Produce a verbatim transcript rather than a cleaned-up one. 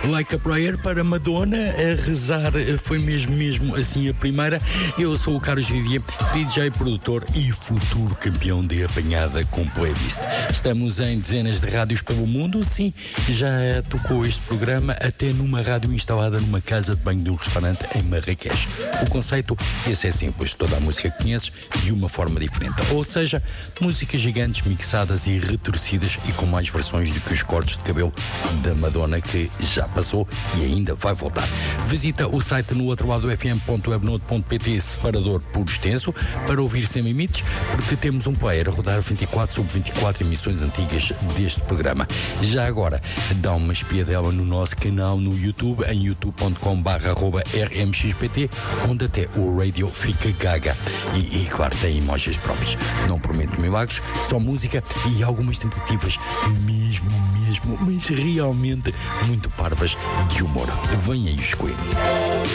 Like a Prayer para Madonna, a rezar foi mesmo, mesmo assim a primeira. Eu sou o Carlos Vivier, D J, produtor e futuro campeão de apanhada com playlist. Estamos em dezenas de rádios pelo mundo, sim, já tocou este programa até numa rádio instalada numa casa de banho de um restaurante em Marrakech. O conceito, esse é simples, toda a música que conheces de uma forma diferente, ou seja, músicas gigantes mixadas e retorcidas e com mais versões do que os cortes de cabelo da Madonna, que já passou e ainda vai voltar. Visita o site no outro lado f m ponto webnode ponto p t, separador por extenso, para ouvir sem limites, porque temos um player a rodar vinte e quatro sobre vinte e quatro emissões antigas deste programa. Já agora, dá uma espiadela no nosso canal no YouTube, em youtube ponto com barra arroba r m x p t, onde até o radio fica gaga. E, e claro, tem emojis próprios. Não prometo milagres, só música e algumas tentativas mesmo, mesmo, mas realmente muito parvas de humor. Vem aí o escolho.